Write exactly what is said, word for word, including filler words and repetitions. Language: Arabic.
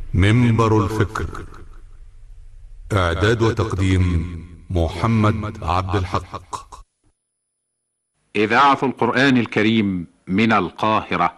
منبر الفكر. إعداد وتقديم محمد عبد الحق. إذاعة القرآن الكريم من القاهرة